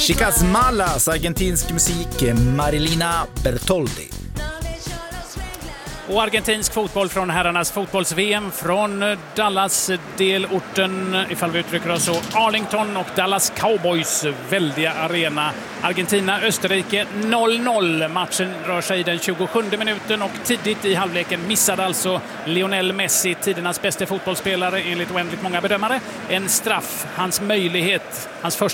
Chicas Malas, argentinsk musik, Marilina Bertoldi. Och argentinsk fotboll från herrarnas fotbolls-VM från Dallas-delorten, ifall vi uttrycker oss så, Arlington och Dallas Cowboys väldiga arena. Argentina-Österrike 0-0. Matchen rör sig i den 27 minuten och tidigt i halvleken missade alltså Lionel Messi, tidernas bästa fotbollsspelare enligt oändligt många bedömare, en straff. Hans första